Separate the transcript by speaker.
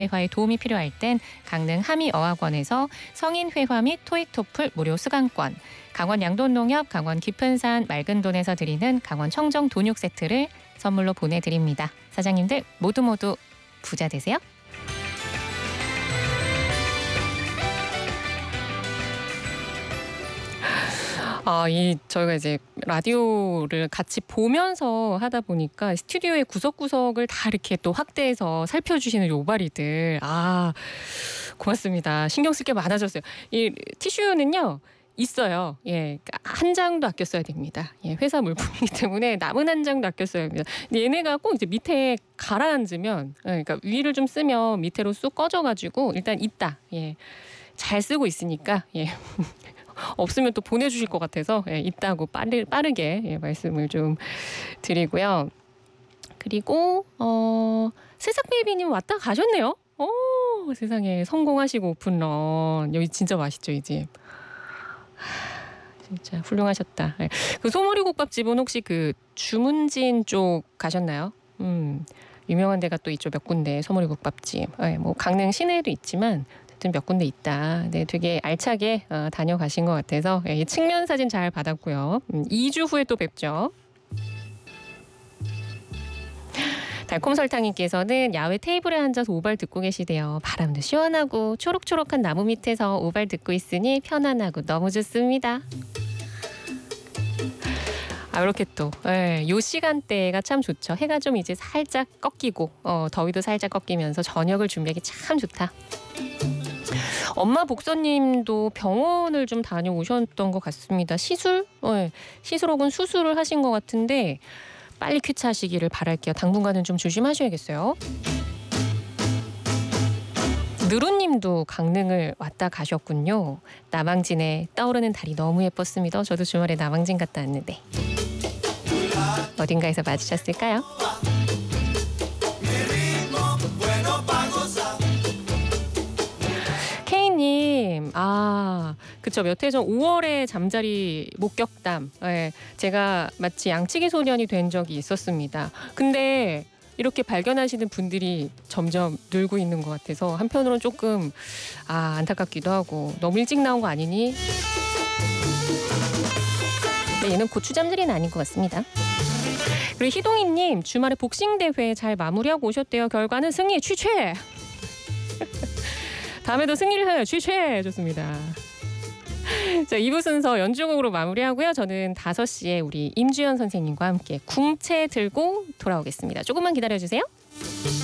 Speaker 1: 회화에 도움이 필요할 땐 강릉 함의어학원에서 성인 회화 및 토익 토플 무료 수강권, 강원 양돈농협 강원 깊은산 맑은돈에서 드리는 강원 청정 돈육 세트를 선물로 보내드립니다. 사장님들 모두 부자 되세요. 저희가 이제 라디오를 같이 보면서 하다 보니까 스튜디오의 구석구석을 다 이렇게 또 확대해서 살펴주시는 요바리들. 고맙습니다. 신경 쓸 게 많아졌어요. 이 티슈는요, 있어요. 예, 한 장도 아껴 써야 됩니다. 예, 회사 물품이기 때문에 남은 한 장도 아껴 써야 합니다. 근데 얘네가 꼭 이제 밑에 가라앉으면, 그러니까 위를 좀 쓰면 밑으로 쑥 꺼져가지고 일단 있다. 예, 잘 쓰고 있으니까, 예. 없으면 또 보내주실 것 같아서 있다고 빠르게 말씀을 좀 드리고요. 그리고 새싹베이비님 왔다 가셨네요. 세상에 성공하시고 오픈런. 여기 진짜 맛있죠, 이 집. 진짜 훌륭하셨다. 그 소머리국밥집은 혹시 그 주문진 쪽 가셨나요? 유명한 데가 또 있죠, 몇 군데 소머리국밥집. 뭐 강릉 시내에도 있지만 몇 군데 있다. 네, 되게 알차게 다녀가신 것 같아서 이 측면 사진 잘 받았고요. 2주 후에 또 뵙죠. 달콤설탕님께서는 야외 테이블에 앉아서 오발 듣고 계시대요. 바람도 시원하고 초록초록한 나무 밑에서 오발 듣고 있으니 편안하고 너무 좋습니다. 이렇게 또 요 시간대가 참 좋죠. 해가 좀 이제 살짝 꺾이고 더위도 살짝 꺾이면서 저녁을 준비하기 참 좋다. 엄마 복서님도 병원을 좀 다녀오셨던 것 같습니다. 시술 혹은 수술을 하신 것 같은데 빨리 쾌차하시기를 바랄게요. 당분간은 좀 조심하셔야겠어요. 느루님도 강릉을 왔다 가셨군요. 남항진에 떠오르는 달이 너무 예뻤습니다. 저도 주말에 남항진 갔다 왔는데 어딘가에서 맞으셨을까요? K님, 그쵸. 몇 해 전 5월에 잠자리 목격담. 제가 마치 양치기 소년이 된 적이 있었습니다. 근데 이렇게 발견하시는 분들이 점점 늘고 있는 것 같아서 한편으로는 조금 안타깝기도 하고 너무 일찍 나온 거 아니니? 네, 얘는 고추잠자리는 아닌 것 같습니다. 그리고 희동이님, 주말에 복싱 대회 잘 마무리하고 오셨대요. 결과는 승리 취최. 다음에도 승리를 해요. 취최. 좋습니다. 자, 2부 순서 연주곡으로 마무리하고요. 저는 5시에 우리 임주연 선생님과 함께 궁채 들고 돌아오겠습니다. 조금만 기다려주세요.